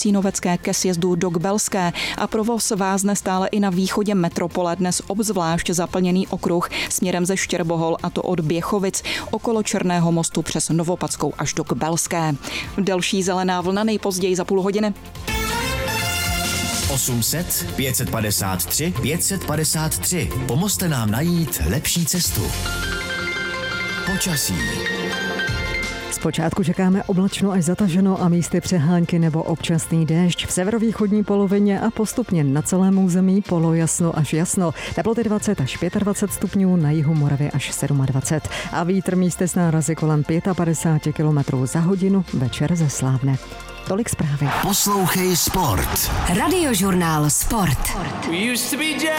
Cínovecké ke sjezdu do Kbelské a provoz vázne stále i na východě metropole, dnes obzvlášť zaplněný okruh směrem ze Štěrbohol, a to od Běchovic okolo Černého mostu přes Novopadskou až do Kbelské. Další zelená vlna nejpozději za půl hodiny. 800 553 553. Pomozte nám najít lepší cestu. Počasí. Zpočátku čekáme oblačno až zataženo a místy přehánky nebo občasný déšť. V severovýchodní polovině a postupně na celém území polojasno až jasno. Teploty 20 až 25 stupňů, na jihu Moravy až 27. A vítr místy s nárazy kolem 55 km za hodinu, večer zeslávne. Tolik zprávy. Poslouchej Sport. Radiožurnál Sport.